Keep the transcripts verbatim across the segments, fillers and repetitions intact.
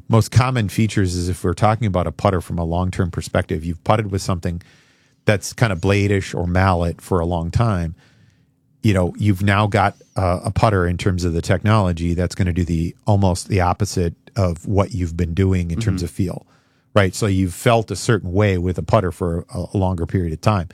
most common features is if we're talking about a putter from a long-term perspective, you've putted with something that's kind of blade-ish or mallet for a long time. You know, you've now got uh, a putter in terms of the technology that's going to do the almost the opposite of what you've been doing in mm-hmm. terms of feel, right? So you've felt a certain way with a putter for a, a longer period of time.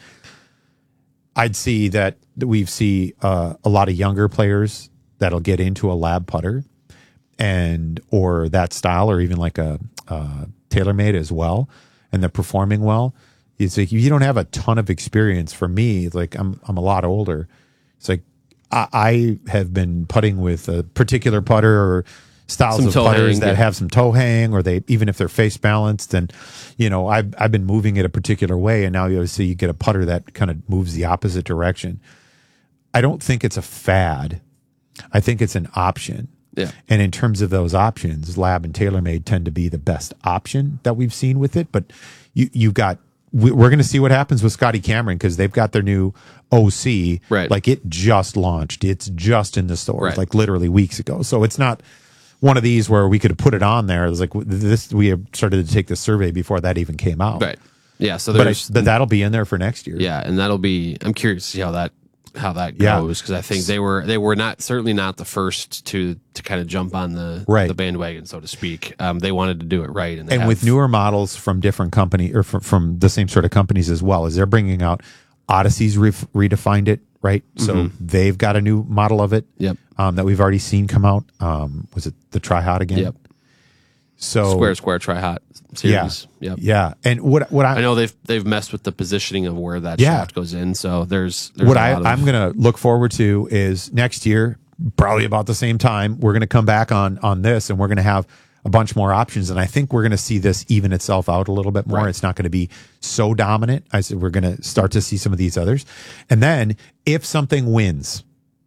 I'd see that we see uh, a lot of younger players that'll get into a lab putter and or that style, or even like a uh, TaylorMade as well, and they're performing well. It's like you don't have a ton of experience. For me, like I'm I'm a lot older. It's like I, I have been putting with a particular putter or styles some of putters hang, that yeah. have some toe hang, or they even if they're face balanced, and you know I've I've been moving it a particular way, and now you see you get a putter that kind of moves the opposite direction. I don't think it's a fad. I think it's an option. Yeah. And in terms of those options, Lab and TaylorMade tend to be the best option that we've seen with it. But you you got we're going to see what happens with Scotty Cameron, because they've got their new O C. Right. Like it just launched. It's just in the stores, right. like literally weeks ago. So it's not one of these where we could have put it on there. It was like this. We have started to take the survey before that even came out. Right. Yeah. So there's, but I, that'll be in there for next year. Yeah, and that'll be. I'm curious to see how that how that goes, because yeah. I think they were they were not certainly not the first to to kind of jump on the right. the bandwagon, so to speak. Um, they wanted to do it right, and, they and have, with newer models from different company or from, from the same sort of companies as well, as they're bringing out Odyssey's re- redefined it, right? So mm-hmm. they've got a new model of it. Yep. Um, that we've already seen come out. Um, was it the Tri Hot again? Yep. So Square Square Tri Hot series. Yeah. Yep. Yeah. And what what I, I know they've they've messed with the positioning of where that yeah. shaft goes in. So there's, there's what a I lot of, I'm gonna look forward to is next year, probably about the same time, we're gonna come back on on this, and we're gonna have a bunch more options. And I think we're gonna see this even itself out a little bit more. Right. It's not gonna be so dominant. I said we're gonna start to see some of these others, and then if something wins,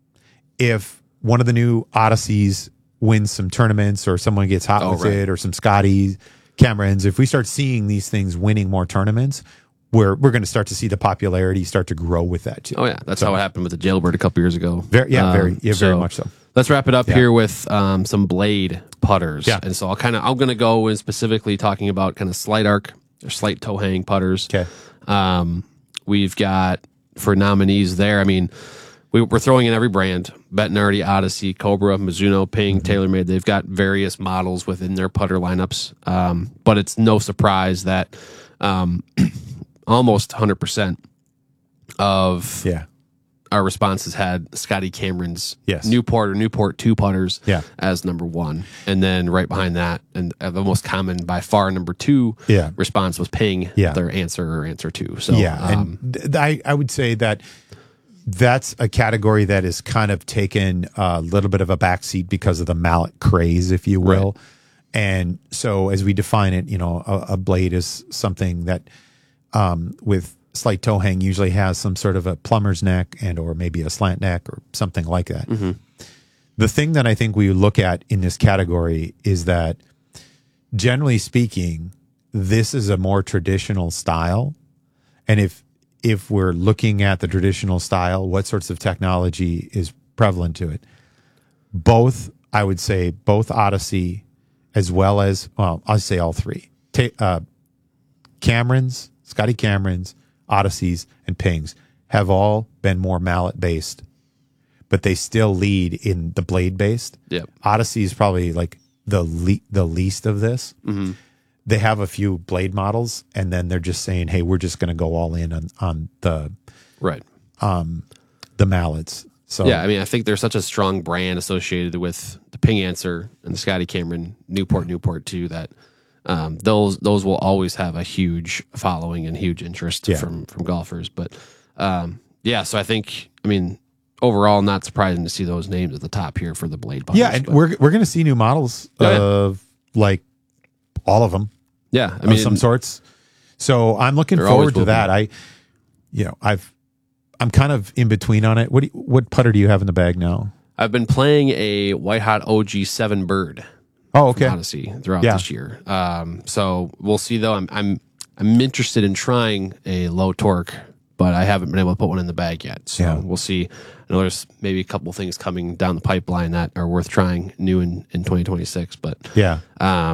if one of the new Odysseys wins some tournaments, or someone gets hot oh, with right. it, or some Scotty Camerons, if we start seeing these things winning more tournaments, we're we're going to start to see the popularity start to grow with that too. Oh yeah, that's so, how it happened with the Jailbird a couple years ago. Very, yeah, um, very, yeah, very so much so. Let's wrap it up yeah. here with um, some blade putters. Yeah. And so I'll kind of I'm going to go in specifically talking about kind of slight arc or slight toe hang putters. Okay. Um, we've got for nominees there. I mean, we, we're throwing in every brand: Bettinardi, Odyssey, Cobra, Mizuno, Ping, mm-hmm. TaylorMade. They've got various models within their putter lineups. Um, but it's no surprise that um, almost one hundred percent of yeah. our responses had Scotty Cameron's yes. Newport or Newport two putters yeah. as number one. And then right behind that, and uh, the most common by far number two yeah. response was Ping, yeah. their answer or answer two. So yeah, um, and th- I, I would say that that's a category that has kind of taken a little bit of a backseat because of the mallet craze, if you will. Right. And so as we define it, you know, a, a blade is something that um, with slight toe hang usually has some sort of a plumber's neck and or maybe a slant neck or something like that. Mm-hmm. The thing that I think we look at in this category is that, generally speaking, this is a more traditional style. And if if we're looking at the traditional style, what sorts of technology is prevalent to it? Both, I would say, both Odyssey as well as, well, I'll say all three. Ta- uh, Camerons, Scotty Camerons, Odysseys, and Pings have all been more mallet-based, but they still lead in the blade-based. Yep. Odyssey is probably like the le- the least of this. Mm-hmm. They have a few blade models, and then they're just saying, "Hey, we're just going to go all in on on the right um the mallets." So yeah, I mean, I think there's such a strong brand associated with the Ping answer and the Scotty Cameron Newport Newport too that um, those those will always have a huge following and huge interest yeah. from from golfers. But um, yeah, so I think I mean overall, not surprising to see those names at the top here for the blade putters. Yeah, and but. we're we're going to see new models Oh, yeah. of like all of them. Yeah, I of mean, some sorts. So I'm looking There forward always to will that. be. I, you know, I've, I'm kind of in between on it. What do you, what putter do you have in the bag now? I've been playing a White Hot O G seven Bird. Oh, okay. From Odyssey throughout Yeah. this year. Um, so we'll see though. I'm I'm I'm interested in trying a low torque, but I haven't been able to put one in the bag yet. So Yeah. we'll see. I know there's maybe a couple things coming down the pipeline that are worth trying new in, in twenty twenty-six. But Yeah. um,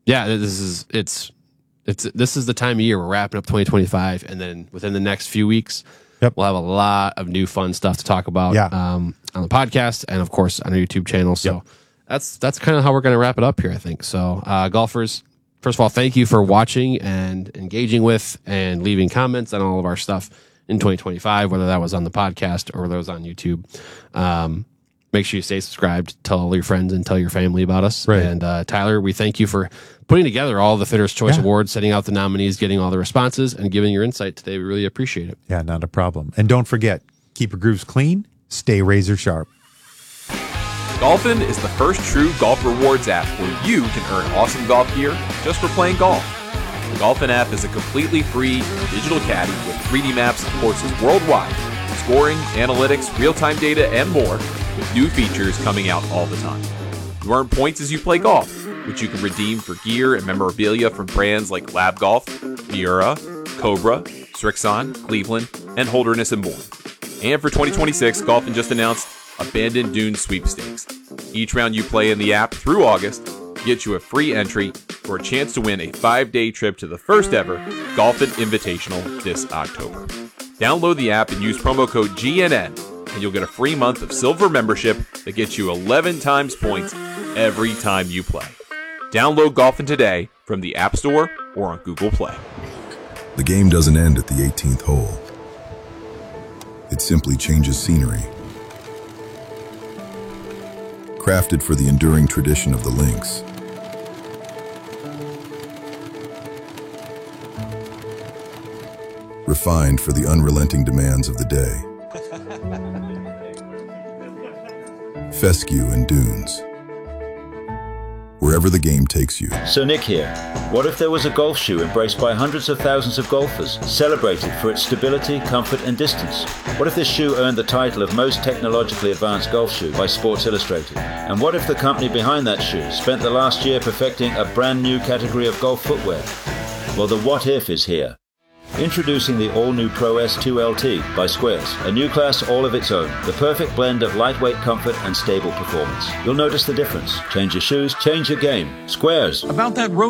Yeah, this is it's it's this is the time of year we're wrapping up twenty twenty-five, and then within the next few weeks, Yep. we'll have a lot of new fun stuff to talk about Yeah. um, on the podcast and of course on our YouTube channel. So Yep. that's that's kind of how we're going to wrap it up here, I think. So, uh, golfers, first of all, thank you for watching and engaging with and leaving comments on all of our stuff in twenty twenty-five, whether that was on the podcast or whether it was on YouTube. Um, make sure you stay subscribed, tell all your friends and tell your family about us. Right. And uh, Tyler, we thank you for putting together all the Fitters' Choice Yeah. Awards, setting out the nominees, getting all the responses, and giving your insight today. We really appreciate it. Yeah, not a problem. And don't forget, keep your grooves clean, stay razor sharp. Golfin is the first true golf rewards app where you can earn awesome golf gear just for playing golf. The Golfin app is a completely free digital caddy with three D maps of courses worldwide, scoring, analytics, real-time data, and more, with new features coming out all the time. You earn points as you play golf, which you can redeem for gear and memorabilia from brands like Lab Golf, Miura, Cobra, Srixon, Cleveland, and Holderness and more. And for twenty twenty-six, Golfin just announced Abandoned Dunes Sweepstakes. Each round you play in the app through August gets you a free entry for a chance to win a five-day trip to the first ever Golfin Invitational this October. Download the app and use promo code G N N, and you'll get a free month of silver membership that gets you eleven times points every time you play. Download Golfin today from the App Store or on Google Play. The game doesn't end at the eighteenth hole. It simply changes scenery. Crafted for the enduring tradition of the links. Refined for the unrelenting demands of the day. Fescue and Dunes. Wherever the game takes you. So Nick here. What if there was a golf shoe embraced by hundreds of thousands of golfers, celebrated for its stability, comfort and distance? What if this shoe earned the title of most technologically advanced golf shoe by Sports Illustrated? And what if the company behind that shoe spent the last year perfecting a brand new category of golf footwear? Well, the what if is here. Introducing the all-new Pro S two L T by Squares, a new class all of its own, the perfect blend of lightweight comfort and stable performance. You'll notice the difference. Change your shoes, change your game. Squares. About that road